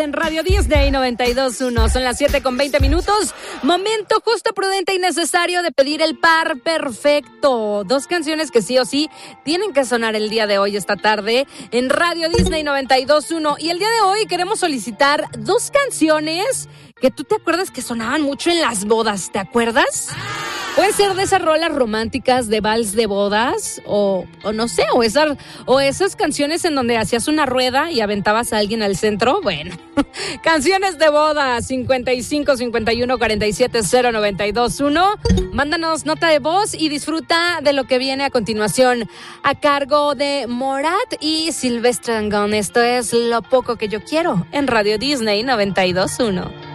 en Radio Disney 92.1. Son las 7:20. Momento justo, prudente y necesario de pedir el par perfecto. Dos canciones que sí o sí tienen que sonar el día de hoy, esta tarde, en Radio Disney 92.1. Y el día de hoy queremos solicitar dos canciones que tú te acuerdas que sonaban mucho en las bodas, ¿te acuerdas? Puede ser de esas rolas románticas de vals de bodas o no sé, o esas canciones en donde hacías una rueda y aventabas a alguien al centro. Bueno, canciones de boda 55 51 47 092.1. Mándanos nota de voz y disfruta de lo que viene a continuación a cargo de Morat y Silvestre Dangond. Esto es Lo Poco Que Yo Quiero en Radio Disney 92.1.